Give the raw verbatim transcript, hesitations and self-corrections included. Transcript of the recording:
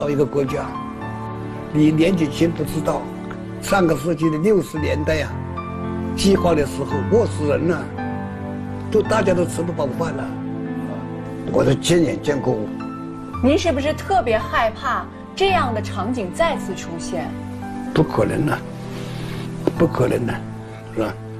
到一个国家，你年纪轻不知道，上个世纪的六十年代啊，饥荒的时候饿死人了，都大家都吃不饱饭了，我都亲眼见过。 您是不是特别害怕这样的场景再次出现？ 不可能的，不可能的，是吧？